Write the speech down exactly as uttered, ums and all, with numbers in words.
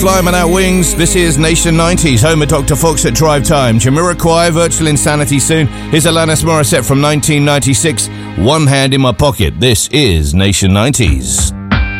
Flyman Out Wings, this is Nation nineties, home of Doctor Fox at Drive Time. Jamiroquai, Virtual Insanity soon. Here's Alanis Morissette from nineteen ninety-six, One Hand in My Pocket. This is Nation nineties.